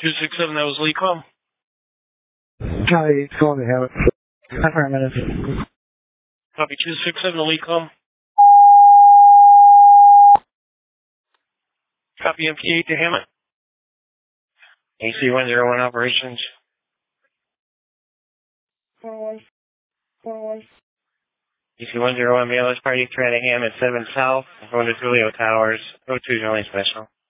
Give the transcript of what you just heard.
267, that was Lee Call. Hi, it's calling to have it. Affirmative. Copy 267 to Lee Call. Copy MK8 to Hammett. AC-101 operations. AC-101 BLS party threat at Hammett 7 South, going to Julio Towers, 02 only special.